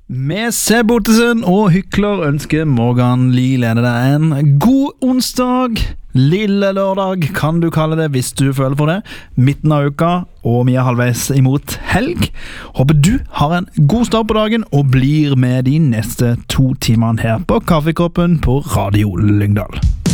Med Seb Ottesen og Hykler ønsker Morgan Lielene deg en god onsdag. Lille lørdag kan du kalle det hvis du føler for det. Midten av uka, og vi er halvveis imot helg. Håper du har en god start på dagen og blir med de neste 2 timene her på Kaffekoppen på Radio Lyngdal.